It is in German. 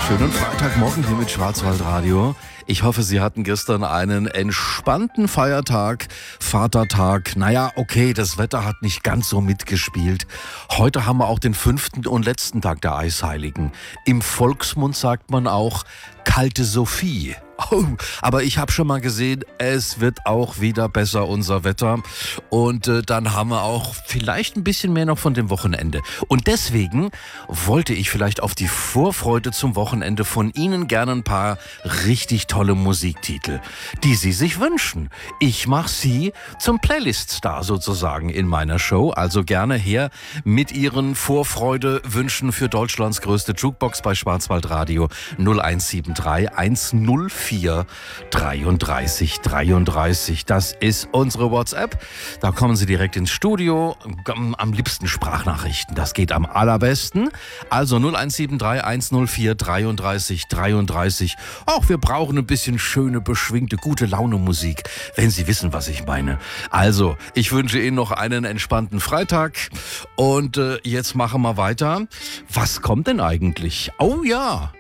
Schönen Freitagmorgen hier mit Schwarzwaldradio. Ich hoffe, Sie hatten gestern einen entspannten Feiertag, Vatertag. Naja, okay, das Wetter hat nicht ganz so mitgespielt. Heute haben wir auch den 5. und letzten Tag der Eisheiligen. Im Volksmund sagt man auch Kalte Sophie. Oh, aber ich habe schon mal gesehen, es wird auch wieder besser, unser Wetter. Und dann haben wir auch vielleicht ein bisschen mehr noch von dem Wochenende. Und deswegen wollte ich vielleicht auf die Vorfreude zum Wochenende von Ihnen gerne ein paar richtig tolle Musiktitel, die Sie sich wünschen. Ich mache Sie zum Playlist-Star sozusagen in meiner Show. Also gerne her mit Ihren Vorfreude-Wünschen für Deutschlands größte Jukebox bei Schwarzwaldradio 0173 104 33 33. Das ist unsere WhatsApp. Da kommen Sie direkt ins Studio. Am liebsten Sprachnachrichten. Das geht am allerbesten. Also 0173 104 33 33. Auch wir brauchen ein bisschen schöne, beschwingte, gute Laune Musik, wenn Sie wissen, was ich meine. Also, ich wünsche Ihnen noch einen entspannten Freitag. Und jetzt machen wir weiter. Was kommt denn eigentlich? Oh ja,